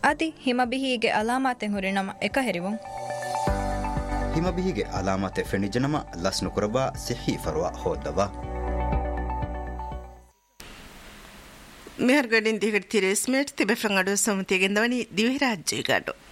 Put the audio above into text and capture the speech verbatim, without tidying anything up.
ಅದಿ ಹಿಮಬಿಹಿಗೆ ಅಲಾಮಾತೆಂ ಹುರಿನಮ ಎಕ ಹೆರಿವು ಹಿಮಬಿಹಿಗೆ ಅಲಾಮಾತೆ ಫೆಣಿಜನಮ ಲಸ್ನು ಕುರಬಾ ಸಿಹಿ ಫರ್ವಾ ಹೋದವಾ ಮೆಹರ್ಗಡಿನ್ ದಿಗಡ್ ತಿರೇಸ್ಮೇಟ್ ತಿಬೆಫ್ರಂಗಡು ಸಮತಿಗೆಂದವನಿ ದಿವಿರಾಜ್ಯಗಾಡು